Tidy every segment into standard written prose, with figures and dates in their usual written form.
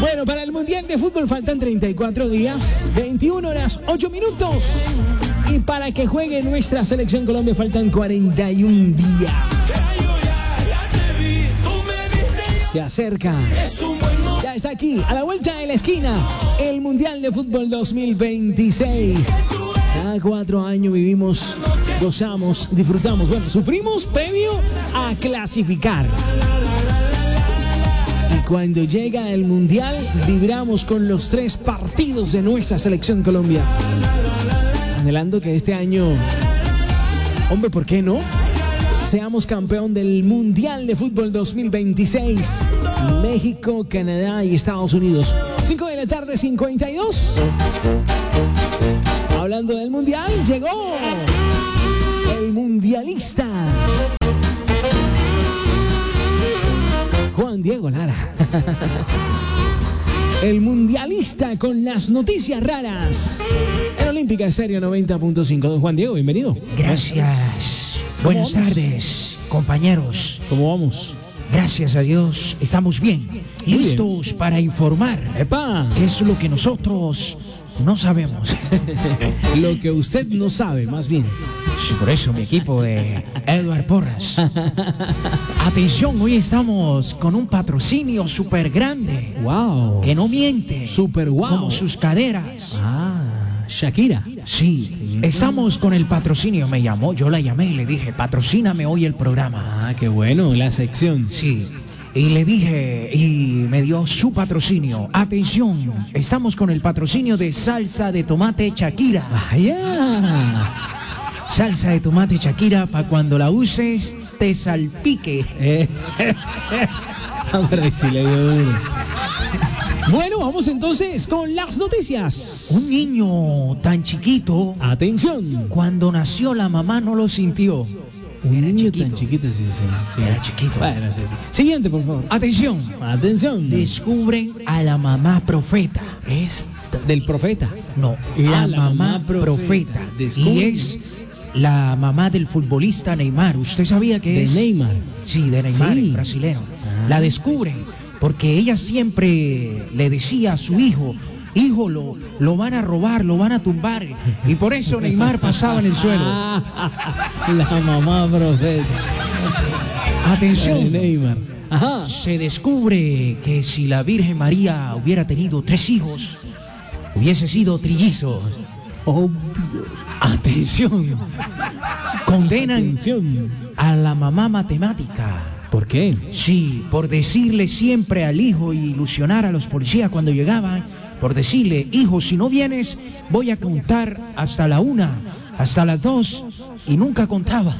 Bueno, para el Mundial de Fútbol faltan 34 días, 21 horas, 8 minutos. Y para que juegue nuestra selección Colombia faltan 41 días. Se acerca. Ya está aquí, a la vuelta de la esquina, el Mundial de Fútbol 2026. Cada 4 años vivimos, gozamos, disfrutamos. Bueno, sufrimos previo a clasificar. Y cuando llega el Mundial, vibramos con los 3 partidos de nuestra selección Colombia. Anhelando que este año, hombre, ¿por qué no? Seamos campeón del Mundial de Fútbol 2026. México, Canadá y Estados Unidos. 5 de la tarde, 52. Hablando del Mundial, llegó el mundialista Juan Diego Lara. El mundialista con las noticias raras. En Olímpica Estéreo 90.5. Don Juan Diego, bienvenido. Gracias. Buenas tardes, compañeros. ¿Cómo vamos? Gracias a Dios, estamos bien. Listos para informar. ¡Epa! ¿Qué es lo que nosotros no sabemos? Lo que usted no sabe, más bien. Sí, por eso mi equipo de Edward Porras. Atención, hoy estamos con un patrocinio súper grande. ¡Wow! Que no miente. ¡Súper wow! Como sus caderas. Shakira. Sí, estamos con el patrocinio. Me llamó, yo la llamé y le dije, patrocíname hoy el programa. Ah, qué bueno, la sección. Sí, y le dije, y me dio su patrocinio. Atención, estamos con el patrocinio de salsa de tomate Shakira. ¡Vaya! Salsa de tomate Shakira, para cuando la uses, te salpique. Hombre, sí le dio duro. Bueno, vamos entonces con las noticias. Un niño tan chiquito, atención, cuando nació la mamá no lo sintió. Un niño tan chiquito, sí. Era chiquito. Bueno, sí. Siguiente, por favor. Atención. Atención. Descubren a la mamá profeta. Del profeta. No, la mamá profeta. Y es la mamá del futbolista Neymar. ¿Usted sabía que es? De Neymar. Sí, de Neymar, el brasileño. La descubren porque ella siempre le decía a su hijo, lo van a robar, lo van a tumbar. Y por eso Neymar pasaba en el suelo. La mamá profeta. Atención. Neymar. Ajá. Se descubre que si la Virgen María hubiera tenido 3 hijos, hubiese sido trillizos. Obvio. Atención. Condenan a la mamá matemática. ¿Por qué? Sí, por decirle siempre al hijo y ilusionar a los policías cuando llegaban, por decirle, hijo, si no vienes, voy a contar hasta la 1, hasta las 2, y nunca contaba.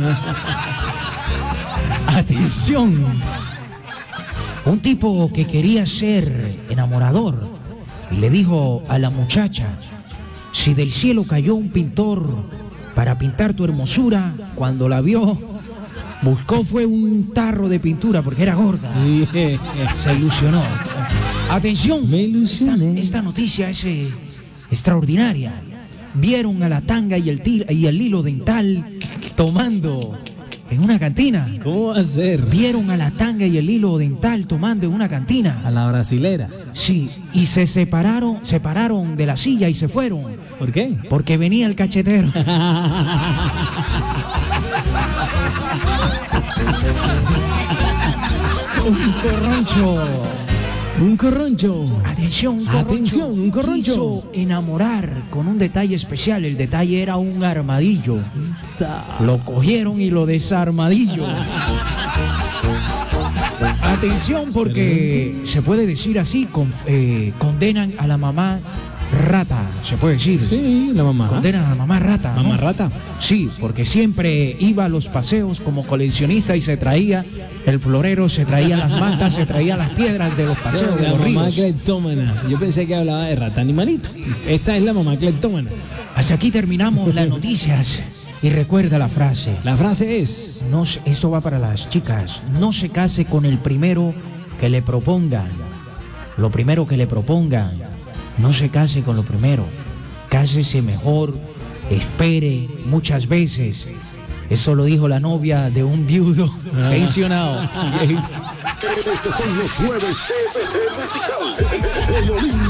Atención. Un tipo que quería ser enamorador y le dijo a la muchacha, si del cielo cayó un pintor para pintar tu hermosura, cuando la vio, buscó fue un tarro de pintura porque era gorda. Se ilusionó. Atención, me ilusioné. Esta noticia es extraordinaria. Vieron a la tanga y el hilo dental tomando en una cantina. ¿Cómo va a ser? Vieron a la tanga y el hilo dental tomando en una cantina. A la brasilera. Sí, y se separaron de la silla y se fueron. ¿Por qué? Porque venía el cachetero. Un corroncho. Atención, un corroncho. Quiso enamorar con un detalle especial. El detalle era un armadillo. Lo cogieron y lo desarmadillo. Atención, porque se puede decir así, condenan a la mamá rata, se puede decir. Sí, la mamá. Condenan a la mamá rata. ¿Mamá ¿no? rata? Sí, porque siempre iba a los paseos como coleccionista y se traía el florero, se traía las mantas, se traía las piedras de los paseos de los ríos. La mamá cleptómana. Yo pensé que hablaba de rata animalito. Esta es la mamá cleptómana. Hasta aquí terminamos las noticias. Y recuerda la frase. La frase es... Esto va para las chicas. No se case con el primero que le propongan. Lo primero que le propongan. No se case con lo primero. Cásese mejor. Espere muchas veces. Eso lo dijo la novia de un viudo pensionado. Estos son los jueves TVT Musical. violín.